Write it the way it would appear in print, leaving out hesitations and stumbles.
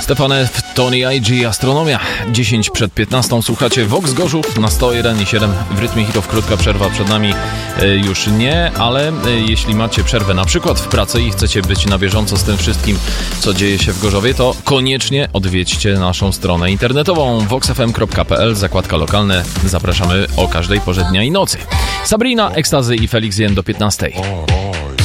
Stefanew, Tony IG, Astronomia. 10 przed 15. Słuchacie Vox Gorzów na 101,7 w rytmie hitów. Krótka przerwa przed nami już nie, ale jeśli macie przerwę na przykład w pracy i chcecie być na bieżąco z tym wszystkim, co dzieje się w Gorzowie, to koniecznie odwiedźcie naszą stronę internetową voxfm.pl, zakładka lokalne. Zapraszamy o każdej porze dnia i nocy. Sabrina, Ekstazy i Felix Jen do 15.